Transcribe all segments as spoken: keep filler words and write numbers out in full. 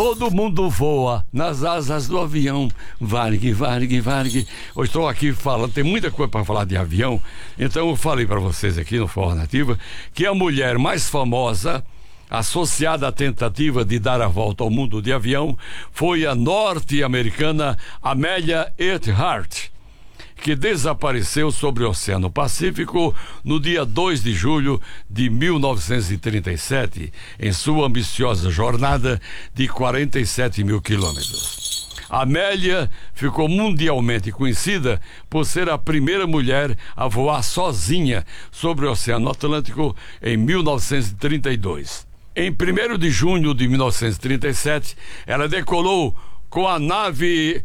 Todo mundo voa nas asas do avião. Vargue, vargue, vargue. Eu estou aqui falando, tem muita coisa para falar de avião. Então eu falei para vocês aqui no Forró Nativa que a mulher mais famosa associada à tentativa de dar a volta ao mundo de avião foi a norte-americana Amelia Earhart, que desapareceu sobre o Oceano Pacífico no dia dois de julho de mil novecentos e trinta e sete, em sua ambiciosa jornada de quarenta e sete mil quilômetros. Amélia ficou mundialmente conhecida por ser a primeira mulher a voar sozinha sobre o Oceano Atlântico em mil novecentos e trinta e dois. Em primeiro de junho de mil novecentos e trinta e sete, ela decolou com a nave,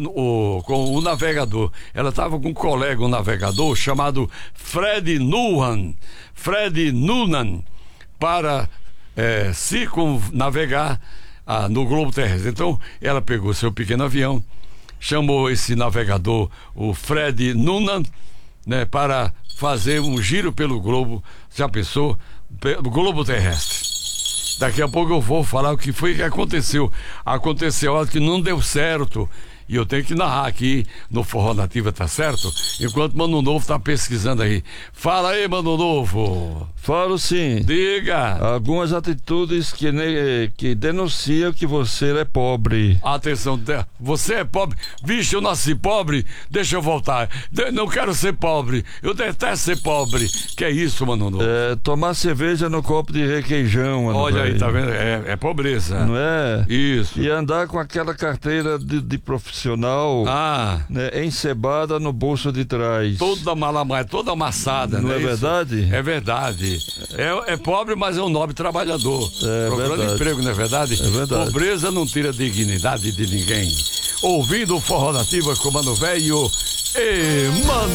o, com o navegador. Ela estava com um colega, um navegador chamado Fred Noonan, Fred Noonan, para é, circunnavegar ah, no globo terrestre. Então, ela pegou seu pequeno avião, chamou esse navegador, o Fred Noonan, né, para fazer um giro pelo globo, já pensou, pelo globo terrestre. Daqui a pouco eu vou falar o que foi que aconteceu. Aconteceu algo que não deu certo. E eu tenho que narrar aqui no Forró Nativa, tá certo? Enquanto Mano Novo tá pesquisando aí. Fala aí, Mano Novo. Falo sim. Diga. Algumas atitudes que, ne, que denunciam que você é pobre. Atenção, você é pobre? Vixe, eu nasci pobre? Deixa eu voltar. De, não quero ser pobre. Eu detesto ser pobre. Que é isso, Mano Novo? É, tomar cerveja no copo de requeijão, mano. Olha véio. aí, tá vendo? É, é pobreza. Não é? Isso. E andar com aquela carteira de, de profissional. Ah, né, encebada no bolso de trás. Toda malamãe, toda amassada. Não, não é isso? Verdade? É verdade. É, é pobre, mas é um nobre trabalhador. É procurando verdade. emprego, não é verdade? É verdade. Pobreza não tira dignidade de ninguém. Ouvindo o Forró Nativa com Mano Velho e Mano